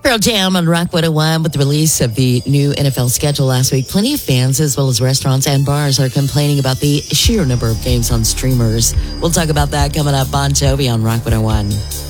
Pearl Jam on Rock 101 with the release of the new NFL schedule last week. Plenty of fans as well as restaurants and bars are complaining about the sheer number of games on streamers. We'll talk about that coming up. Bon Jovi on Rock 101.